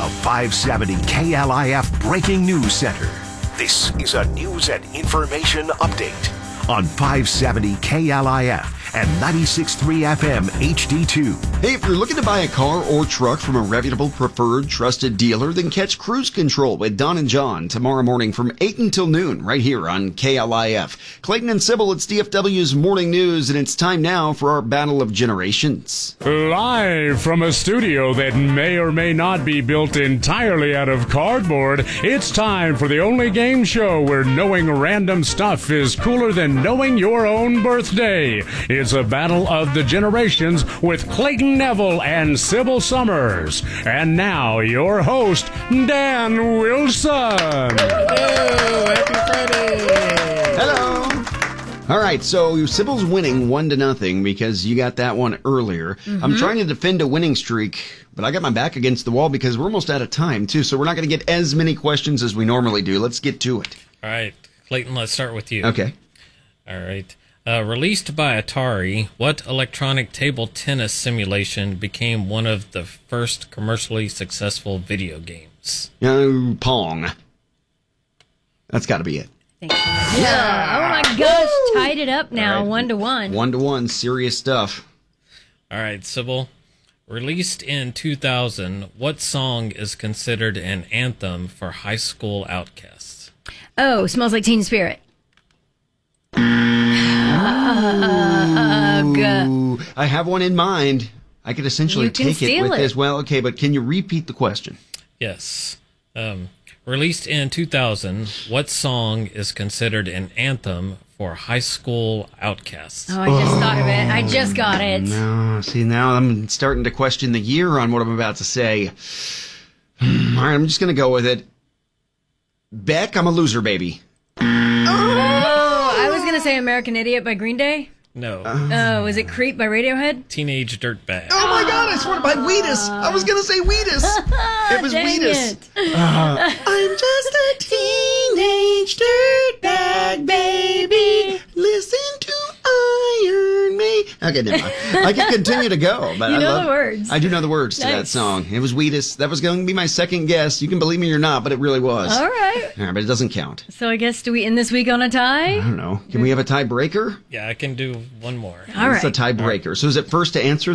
the 570 KLIF Breaking News Center. This is a news and information update on 570 KLIF and 96.3 FM HD2. Hey, if you're looking to buy a car or truck from a reputable, preferred, trusted dealer, then catch Cruise Control with Don and John tomorrow morning from 8 until noon right here on KLIF. Clayton and Sybil, it's DFW's Morning News, and it's time now for our Battle of Generations. Live from a studio that may or may not be built entirely out of cardboard, it's time for the only game show where knowing random stuff is cooler than knowing your own birthday. It's a battle of the generations with Clayton Neville and Sybil Summers. And now, your host, Dan Wilson. Happy Friday. Hello. All right, so Sybil's winning 1-0 because you got that one earlier. I'm trying to defend a winning streak, but I got my back against the wall because we're almost out of time, too. So we're not going to get as many questions as we normally do. Let's get to it. All right, Clayton, let's start with you. Okay. All right. Released by Atari, what electronic table tennis simulation became one of the first commercially successful video games? Pong. That's got to be it. Yeah. Oh my gosh, tied it up now, All right. 1-1. 1-1, serious stuff. All right, Sybil. Released in 2000, what song is considered an anthem for high school outcasts? Oh, Smells Like Teen Spirit. Ooh, I have one in mind. I could essentially You can take it steal with it. this. Well, okay, but can you repeat the question? Yes. Released in 2000, what song is considered an anthem for high school outcasts? Oh, I just thought of it. I just got it. No, see, now I'm starting to question the year on what I'm about to say. All right, I'm just going to go with it. Beck, I'm a loser, baby. Oh, I was going to say American Idiot by Green Day. No. Oh, is it Creep by Radiohead? Teenage Dirtbag. Oh my God, I swear by Wheatus. I was going to say Wheatus. It was Dang Wheatus. it. I'm just a teenage dirtbag, baby. Listen to Iron Maiden. Okay, never mind. I can continue to go, but You I know love the words. I do know the words to that Nice. song. It was Wheatus. That was going to be my second guess. You can believe me or not, but it really was. All right. All right, but it doesn't count. So I guess, do we end this week on a I tie? don't know. Can we have a tiebreaker? Yeah, I can do one more. All It's a right. tiebreaker. So is it first to answer